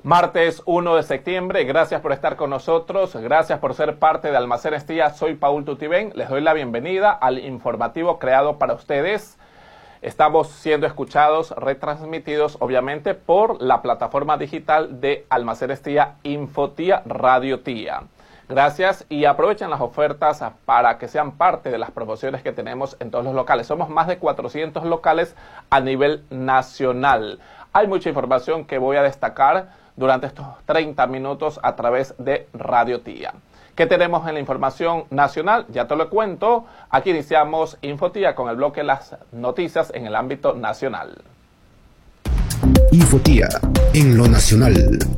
Martes 1 de septiembre, gracias por estar con nosotros, gracias por ser parte de Almacén Estilla. Soy Paul Tutibén, les doy la bienvenida al informativo creado para ustedes. Estamos siendo escuchados, retransmitidos obviamente por la plataforma digital de Almacén Estilla, Infotía, Radio Tía. Gracias y aprovechen las ofertas para que sean parte de las promociones que tenemos en todos los locales. Somos más de 400 locales a nivel nacional. Hay mucha información que voy a destacar durante estos 30 minutos a través de Radio Tía. ¿Qué tenemos en la información nacional? Ya te lo cuento. Aquí iniciamos Infotía con el bloque de las noticias en el ámbito nacional. Infotía en lo nacional.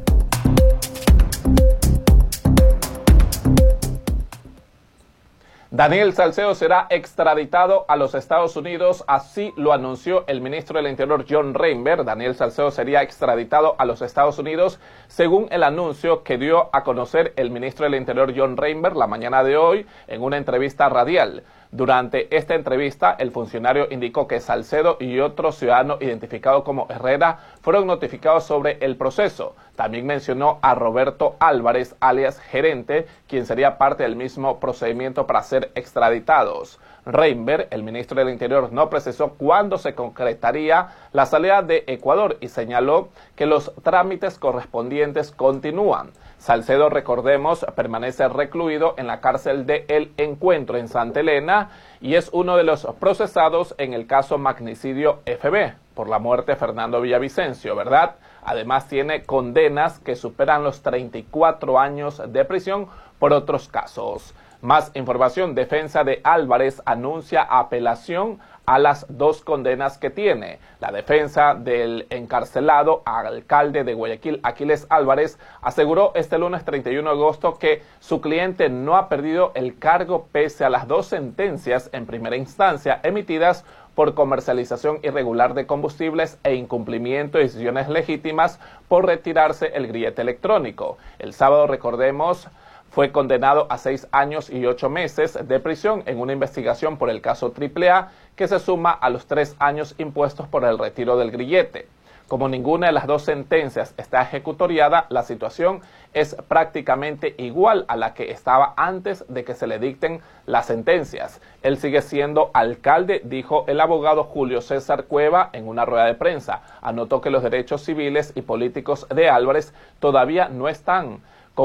Daniel Salcedo será extraditado a los Estados Unidos, así lo anunció el ministro del Interior John Reinberg. Daniel Salcedo sería extraditado a los Estados Unidos, según el anuncio que dio a conocer el ministro del Interior John Reinberg la mañana de hoy en una entrevista radial. Durante esta entrevista, el funcionario indicó que Salcedo y otro ciudadano identificado como Herrera fueron notificados sobre el proceso. También mencionó a Roberto Álvarez, alias Gerente, quien sería parte del mismo procedimiento para ser extraditados. Reinberg, el ministro del Interior, no precisó cuándo se concretaría la salida de Ecuador y señaló que los trámites correspondientes continúan. Salcedo, recordemos, permanece recluido en la cárcel de El Encuentro en Santa Elena y es uno de los procesados en el caso magnicidio FB por la muerte de Fernando Villavicencio, ¿verdad? Además tiene condenas que superan los 34 años de prisión por otros casos. Más información, defensa de Álvarez anuncia apelación a las dos condenas que tiene. La defensa del encarcelado alcalde de Guayaquil, Aquiles Álvarez, aseguró este lunes 31 de agosto que su cliente no ha perdido el cargo pese a las dos sentencias en primera instancia emitidas por comercialización irregular de combustibles e incumplimiento de decisiones legítimas por retirarse el grillete electrónico. El sábado, recordemos, fue condenado a 6 años y 8 meses de prisión en una investigación por el caso AAA que se suma a los 3 años impuestos por el retiro del grillete. Como ninguna de las dos sentencias está ejecutoriada, la situación es prácticamente igual a la que estaba antes de que se le dicten las sentencias. Él sigue siendo alcalde, dijo el abogado Julio César Cueva en una rueda de prensa. Anotó que los derechos civiles y políticos de Álvarez todavía no están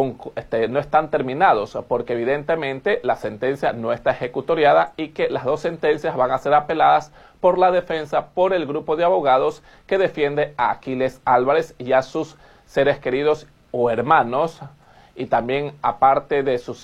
terminados porque evidentemente la sentencia no está ejecutoriada y que las dos sentencias van a ser apeladas por la defensa por el grupo de abogados que defiende a Aquiles Álvarez y a sus seres queridos o hermanos y también aparte de sus